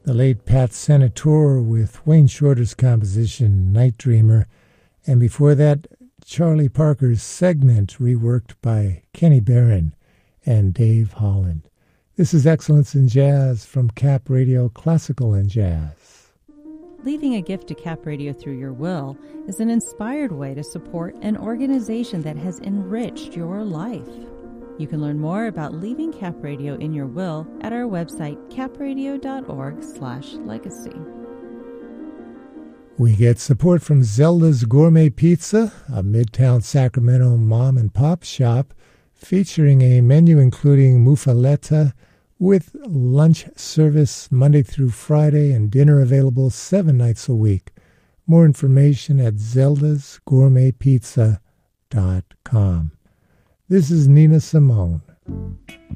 the late Pat Senator with Wayne Shorter's composition Night Dreamer, and before that, Charlie Parker's Segment reworked by Kenny Barron and Dave Holland. This is Excellence in Jazz from Cap Radio Classical and Jazz. Leaving a gift to Cap Radio through your will is an inspired way to support an organization that has enriched your life. You can learn more about leaving Cap Radio in your will at our website, capradio.org/legacy. We get support from Zelda's Gourmet Pizza, a Midtown Sacramento mom and pop shop featuring a menu including muffaletta with lunch service Monday through Friday and dinner available 7 nights a week. More information at zeldasgourmetpizza.com. This is Nina Simone.